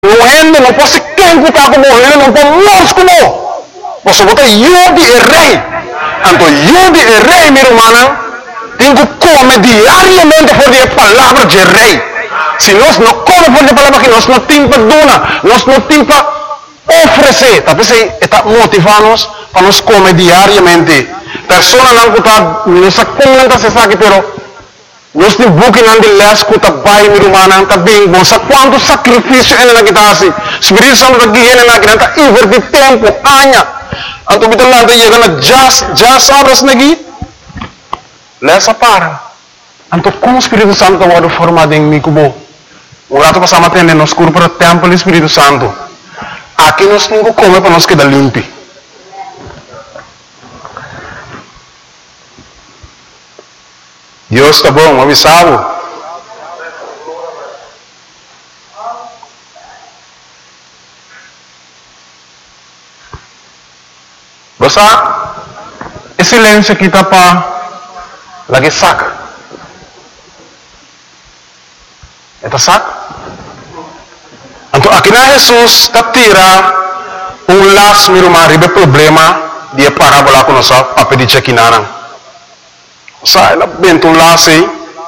Morrendo, não posso quem que está morrendo, não pode morrer como. Você bota Yudi é rei. Então, Yudi é rei, minha irmã. Tem que comer diariamente por a palavra de rei. Se nós não comemos por a palavra que nós não temos para donar, nós não temos para oferecer. Talvez está motivando-nos para nós comer diariamente. Pessoa não está, não se comenta se sabe, pero nós temos bukin de les que está bem, minha irmã, está bem bom. Sabe quanto sacrifício ele não está assim? Espírito Santo está guiando na criança, está invertir tempo, anos. Então, kita lá está chegando já sabes aqui, lesa para. Então, como o Espírito Santo está formado em mim, como o rato passamos a atender nos cursos para o templo do Espírito Santo. Aqui nós não comemos para nós quedar limpo. Deus está bom, avisado. Basta, esse silêncio aqui está para lagi saca. Eta saca. Então, aqui na Jesus está tira laço, meu irmão, ribe problema de parábola com nós para pedir aqui na. Sa ela bento laço aí.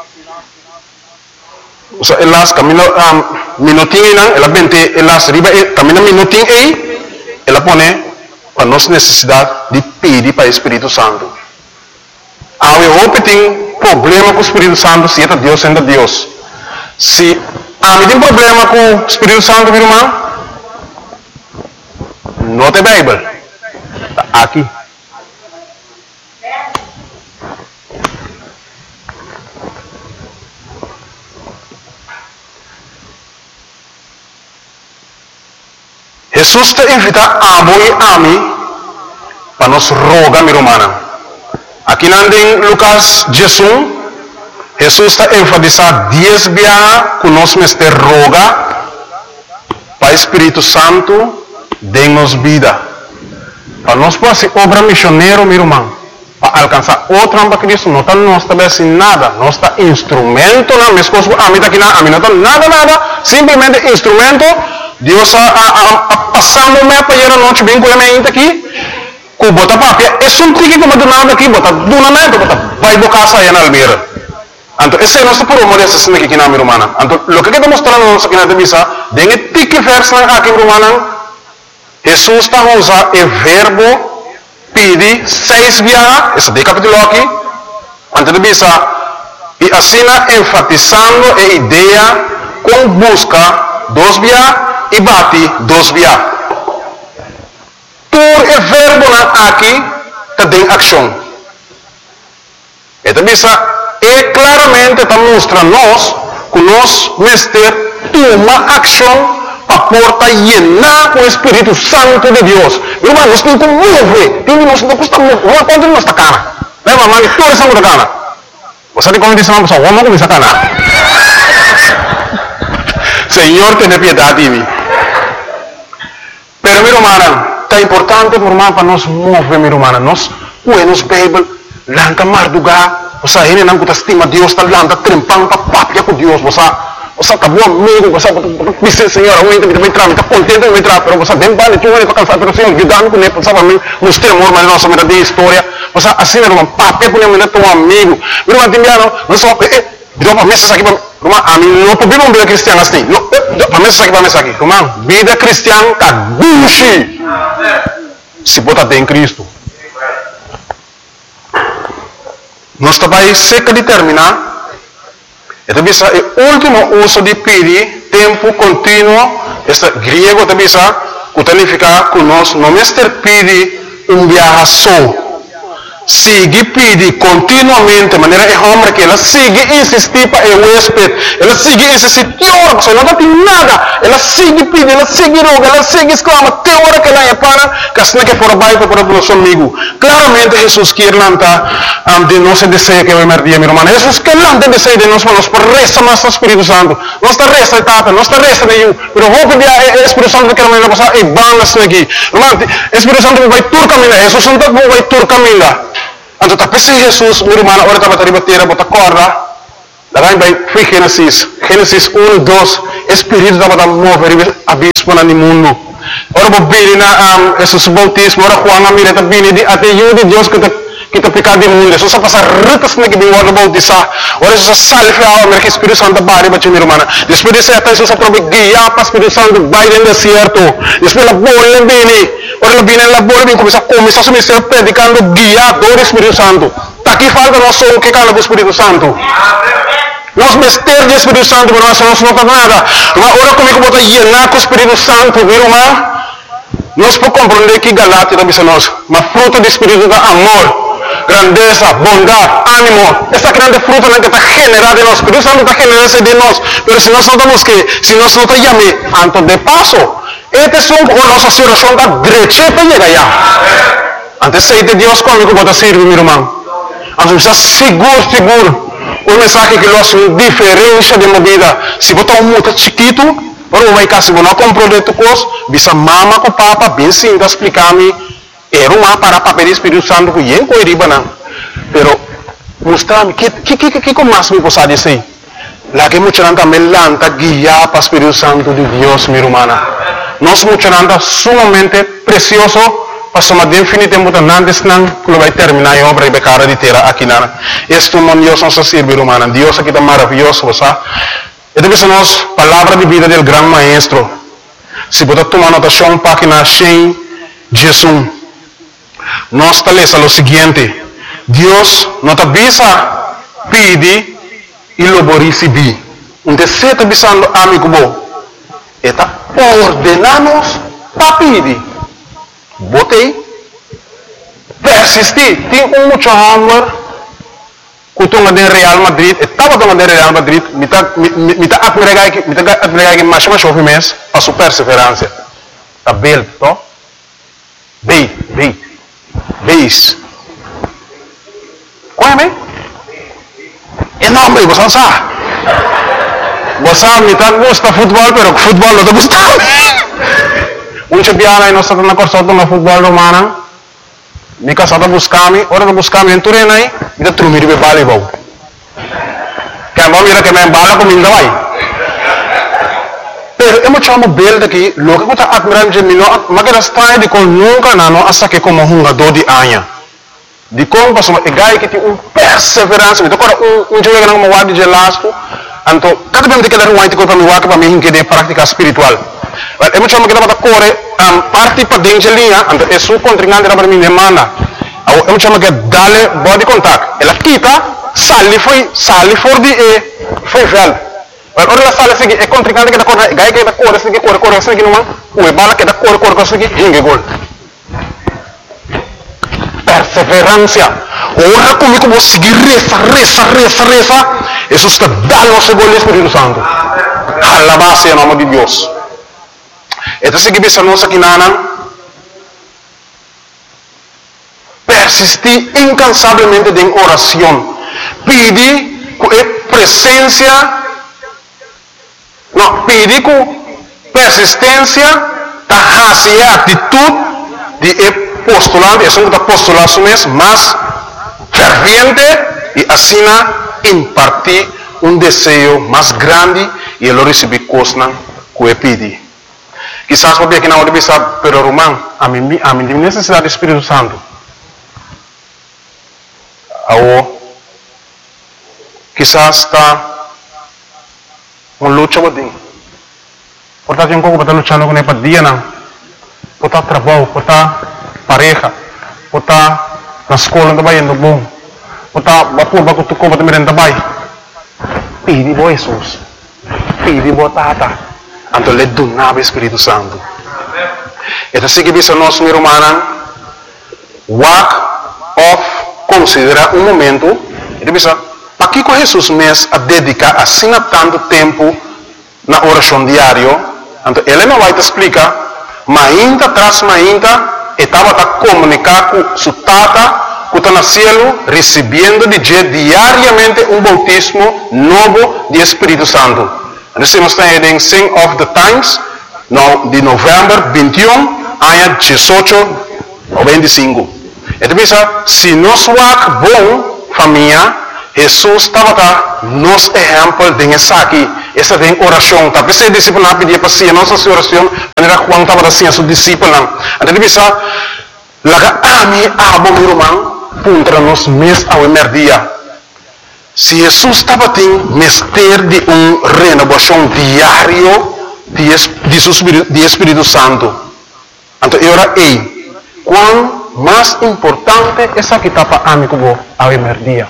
Sa elas camino minutinho não, ela bente elas riba camino minutinho aí, ela põe para nossa necessidade de pedir para o Espírito Santo. Eu tem problema com o Espírito Santo, se é Deus sendo Deus. Se tem problema com o Espírito Santo, meu irmão, não tem Bíblia. Aqui. Jesus te invita a mim para nos rogar, minha irmã. Aqui em Lucas 16, Jesus está enfatizando 10 vezes que nós me roga para o Espírito Santo dê-nos vida. Para nós poder ser obra missioneiro, meu irmão, para alcançar outra para Cristo, não está nós também assim nada, nós está instrumento, não, minhas coisas, a mim não está nada, simplesmente instrumento. Deus passando me para ir a noite bem com a minha aqui, com bota papia, é só um tique que me dá nada aqui, bota donamento, bota vai bocar sair na almeira. Então esse é nosso promo de assassino aqui na minha irmã. Então o que está mostrando nós aqui na divisa, dengue tique verso na aqui minha irmã, Jesus está usando o verbo pedir 6 vezes, esse de capítulo aqui, antes de divisa, e assim enfatizando a ideia com busca 2 vezes e bate 2 vezes. Por o verbo aqui tem ação. Então, é claramente está mostrando nós que nós mestre toma ação para porta llenar com o Espírito Santo de Deus. Irmão, nós temos que mover. Nós não custa mover quanto nós está cara. Lembra, mãe, toda essa muda cara. Você tem como dizer uma pessoa, vamos começar a cara. Senhor, tenha piedade de mim. Pero, minha irmã, está importante para nós mover, minha irmã. Nós, nos Bíblia, lanta mardugar, você ainda não estima Deus, está lanta trempando, está papia com Deus, você está bom amigo, você diz, Senhor, eu me entrar, está contente de entrar, pero você vem para tu para cansar, pero Senhor, ajudando com ele, para mim, mostrar amor, mas nossa vida de história, você assim, minha irmã, papia com ele, teu amigo, minha irmã, Timiano, não só, virou para mesa aqui, a mim não podemos vida cristiana assim, para mesa aqui, irmão, vida cristiana está buchi, se bota em Cristo. Nós também seca de terminar. Então, o último uso de pedir, tempo contínuo, este grego também que significa que nós não pedir viaje só. Sigue pedir continuamente, de maneira é homem que ela sigue insistir para o huésped, ela sigue insistir, que hora que não tem nada, ela sigue pedir, ela sigue roga, ela sigue exclama, que hora que ela é para, que assim que por baixo para o nosso amigo. Claramente Jesus quer lançar de nosso desejo que vai merdir, meu irmão. Jesus quer lançar desejo de nós, mas por resta nosso Espírito Santo, nossa resta etapa, nossa resta de eu, pero vou pedir o Espírito Santo que ela vai passar e bandas aqui. Irmão, o Espírito Santo vai tur caminhar, Jesus Santo vai tur caminhar. Então, tapi si Jesus, meu irmão, agora estava a bater, bota corda, Daí vai Gênesis 1, 2, Espírito estava mover o abismo no mundo. Ora, vou vir na esses bautismos, ora, Juan Amira, também, até eu de Deus que está pecado no mundo. Isso só passa retas na que vem o bautizar. Ora, isso salve a alma, que o Espírito Santo vai para minha irmã. Depois disso, até isso só para guiar para o Espírito Santo, vai dentro do deserto. Depois, a bola vem, ora, vem na bola, vem começar a ministrar, predicando, guiador do Espírito Santo. Tá aqui falta nós somos que cala do Espírito Santo. Nós mistérios do Espírito Santo, mas nós não somos nada. Ora, comigo, botar llenar com o Espírito Santo, viu, irmão? Nós podemos compreender que Galatia também nós, mas fruto do Espírito é amor, grandeza, bondade, ânimo. Essa grande fruta que está generada em nós. O Espírito Santo está generando de nós. Mas se nós não estamos que, se nós não estamos chamando, antes de passo, este é a nossa situação da direita para chegar lá. Antes de Deus comigo, pode servir, meu irmão. Antes está seguro. O mensagem que nós temos diferença de movida. Se botar muito chiquito, ora vai cá, se você não comprou de tu coisa, bisa mama com papa, bem sim, explicar-me, era uma para papel do Espírito Santo que eu coiriba não. Pero, mostrar-me, que mais me possa dizer? Lá que muita gente também lanta guiar para o Espírito Santo de Deus, minha irmã. Nós muita gente sumamente precioso, para definitivamente antes não vai terminar a obra e becara de terra aqui na. Este mundo Deus nos serve, irmã. Deus aqui está maravilhoso, você. Esta é a nossa palavra de vida do grande maestro. Se você tomar anotação, página 100, Jesus. Nós estamos o seguinte: Deus nos avisa, pede e lo receber. Então, se está avisando amigo bom, está ordenando para pedir. Botei, persistir. Tem muito amor. Kutung ada Real Madrid, estava tomando Real Madrid, mita admirar que mais chove mês, passou perseverança. Tá bel, to? Beis. Qual é mesmo? É nome, você sabe? Você mita gosta futebol, pero futebol não gosta. Biara nós estamos na corção do futebol romano. Mika sata buscami, ora não buscami em Turenai, mita trumir be bale bau. Que mau mira que me bala com minda vai. Pero eu chamo bel daqui, logo que tá admirando de mim, mas que está de com nunca não asa que como jogador de anha. De como passou e gai que tem perseverança, então agora jogo que não me guarda de lasco, então cada vez que ele ruim para me guarda para mim que de prática espiritual. Eu chamo que dá corre parte para dentro de linha, então é sua contrincante para mim demanda. Eu chamo que dale body contact. Ela quita, sali for de foi velho. Ora ela sale seguir é contrincante que dá corre, gai que dá corre seguir numa, o bala que dá corre seguir, hinge gol. Perseverança. Ora comigo vou seguir reza. Isso está dando o gol do Espírito Santo. Alabado em nome de Deus. Então, se você não sabe nada, persistir incansavelmente em oração, pedir com presença, pedir com persistência, a atitude de postulante, é um postulante mesmo, mas ferviente e assim impartir um desejo mais grande e ele receber coisas que pedir. Quizás porque aqui na hora de pensar, pero Román, a mim tem necessidade do Espírito Santo. Quizás está uma luta com ele. Portanto, tem um pouco para estar lutando com ele para dia, não. Por estar trabalho, por estar pareja, por estar na escola, não vai indo bom. Por estar baku tu para também não vai. Pedi bo Jesus. Pedi bo Tata. Então, ele donava o Espírito Santo. Então, se você nós, minha irmã, walk off, considera um momento, ele diz, para que Jesus mesmo a dedicar assim tanto tempo na oração diária? Então, ele não vai te explicar, mas ainda atrás, estava a comunicar com sua tata, que está no céu, recebendo diariamente um bautismo novo de Espírito Santo. Nós estamos em Sing of the Times, de novembro 21, ano 18 ou 25. Então, se nós somos bom, família, Jesus estava nos exemplo de essa aqui, essa tem oração. Tá pensei discípulo não pedia para si nossa oração, maneira quando estava assim os discípulos. Então ele disse, laga ami abo irmão, contra nos mês ao merdia. Se Jesus estava tendo mestre de renovação diário de Espírito Santo, então era quão mais importante essa que estava amigo ao merdia.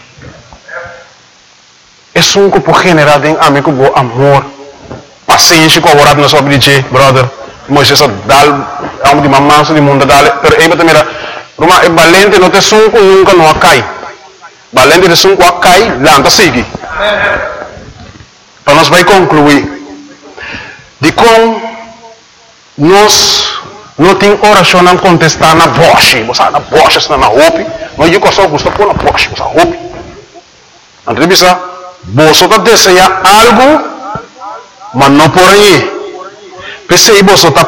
É um grupo general em amigo bo amor, paciência com a na sua vida, brother. Moisés dal, amo de mamãe, de mundo dal, pero aí também era, Roma é valente, não tem sunco nunca não cai. Valente de sunco cai, lanta sigue. Então nós vai concluir de como nós não tem oração não contestar na voz, você na voz está na roupa, não eu só gosto pôr na voz, você roupa. Então bisa você está desejando algo, mas não por aí. Pensei você está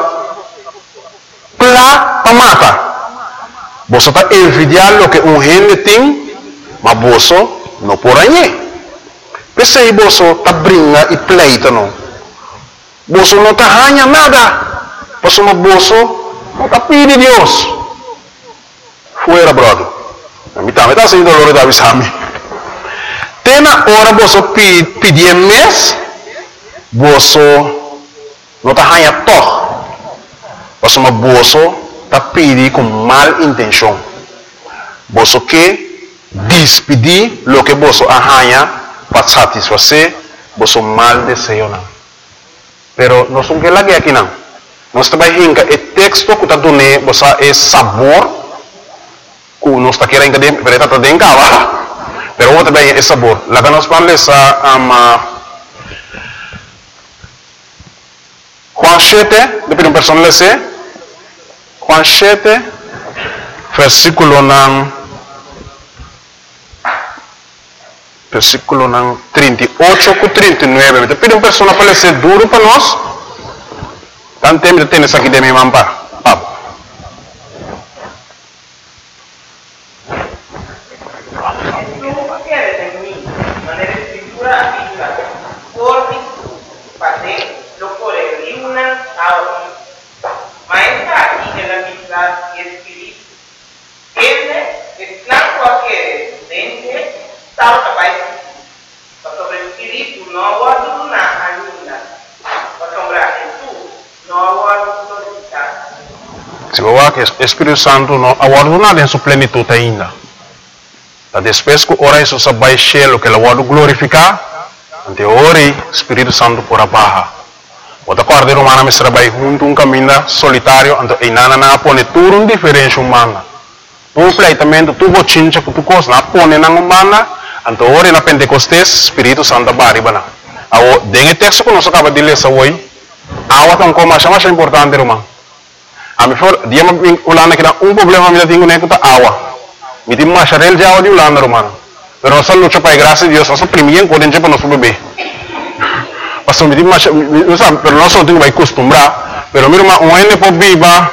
plá para matar. Você está envidiando o que gente tem, mas você não por aí. Pensei você está brincando e pleita não. Você não está ganhando nada. Você não está pedindo Deus. Fuera, brother. Me está sendo dolor da visame. Tem na hora você pedir mês, você não está ganhando todo. Você está pedindo com mal intenção. Você quer despedir o que você ganha para satisfazer você mal desejo. Pero nós não queremos aqui não. Nós trabalhamos o texto que está dando você é sabor que nós está querendo que está dentro. Pero vamos também é sabor. Lá que nós falamos Juan 7, depois uma pessoa lê Juan 7, versículo 38 com 39. Depois uma pessoa para ler duro para nós. Tanto tempo de ter isso aqui de minha mampa. Se você que o Espírito Santo não aguarda nada em sua plenitude ainda. Depois que ora isso vai cheio que ele aguarda glorificar, então ora o Espírito Santo por abaixo. Outra coisa humana me trabalha junto caminho solitário, então e nada na põe tudo uma diferença humana. Um pleitamento tu bochincha que tu costa na põe na humana, então ora na Pentecostes Espírito Santo vai bana. Ao dengue texto que nós acaba de ler hoje, awa tão como mais importante irmão. A mim for dia me ulana que problema me tenho nem que tá awa. Me tem mais real já de ulana irmão. Pero nós luta para graça de Deus, nós primeiro podem para nosso bebê. Pastor me tem mais, não sabe, pero nós não temos que acostumbrar. Pero meu irmão, um ene pode viva.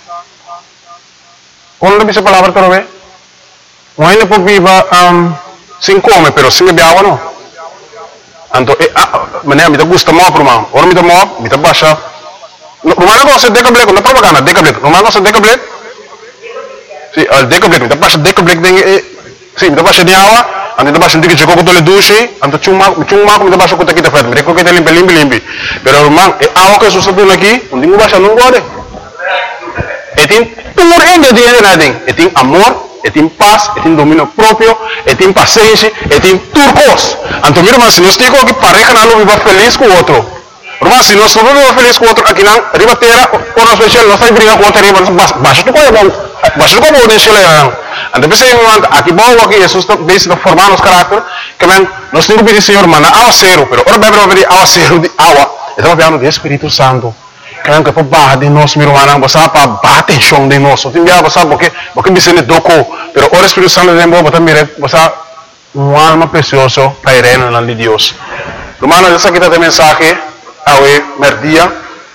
Quando dice palavra para ver? Um ene pode viva sem comer, pero sem beber água não. Então, maneira me gusta mais irmão. Ora me dá mais, me dá baixa. Rumah ko sa Decablek, na propaganda Decablek. Rumah ko sa Decablek. Si al Decablek, kita pas Decablek ding si kita pas di awa, ante kita pas ndiki choko ko tole dushi, ante chuma ko kita pas ko kita fat, mereka kita limpi. Pero rumah awa ko susunod lagi, hindi mo ba siya nung gode? Etin pur ingrediente nading, etin amor, etin paz, etin dominio propio, etin paciencia, etin turcos. Anto mira mas si nos digo que pareja na lo viva feliz com outro. Mas se nós não vamos feliz com outro aqui não, riba terra, por nós especial, nós estamos brincando com outro riba, baixa tu coisa bom, baixa tu coisa bom nesse leão. Então pensei em aqui bom aqui Jesus está bem formar nos caráter, que men nós temos que pedir Senhor mana awa zero, pero ora bebe pedir awa zero de awa, estamos falando do Espírito Santo, que men que para barra de nós meu irmão, você para bater chão de nós, tem dia você porque me sente doco, pero ora Espírito Santo de bom, também você uma alma preciosa para ir na de Deus. Hermano, essa aqui está mensagem awe merdia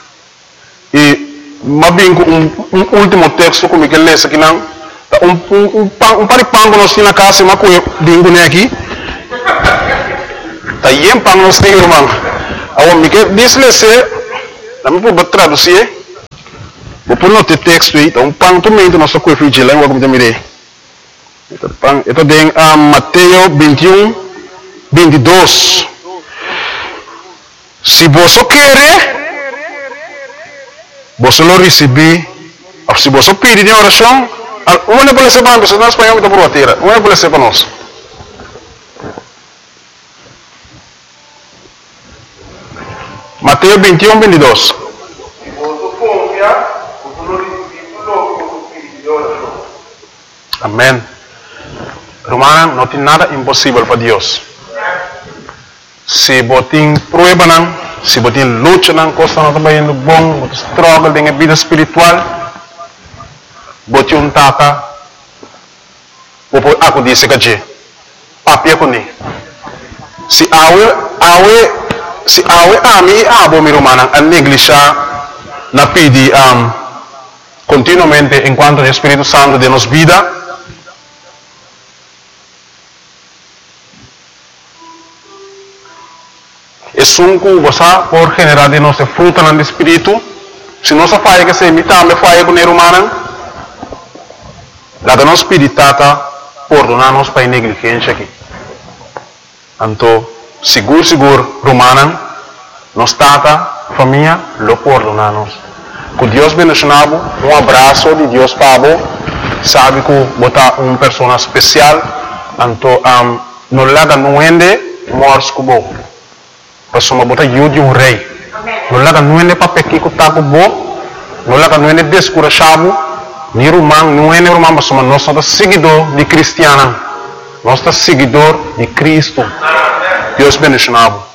e mabingo último texto como que lê aqui não um paripango nós na casa mas com dingo né aqui Tayem pang nos ni rumang. Awam mike dislese. Nami po traduzir. Vou no texto aí, então pang tu mento nossa coisa vigilante, vou começar a mirar. Então pang, itu deng Mateus 21, 22. Se você quer, você lo receber. Se você pedir em oração, uma pode ser para nós, nós espanhol está por bater, uma pode ser para nós. Mateus 21, 22. Amén. Hermano, no tiene nada imposible para Dios. Si botin prueba, si botin lucha, cosa no está yendo bon, botin struggle en la vida espiritual, botin tata, bopo aku dice que papi aku ni. Si awe ami abo mi romana al negligea na pidi continuamente en cuanto al Espíritu Santo de nos vida. Es un cubo por generar de nuestra fruta en el espíritu. Si no se falla que se imita, me falla con el humano. La de nos spiritata perdonarnos para negligencia aquí. Anto, seguro, romana, nos tata, familia, lo perdonamos. Que Dios bendicionado, un abrazo de Dios Pablo, sabe que bota una persona especial, anto, no le haga nuende, mors cubo. Pasoma bota yud yung rei. No laga nuene papeki ko tako bo. No laga nuene descurachabo. Ni rumang nuene rumang pasoma nós somos seguidor de cristiana. Nós somos seguidor de Cristo. Deus bendicionado.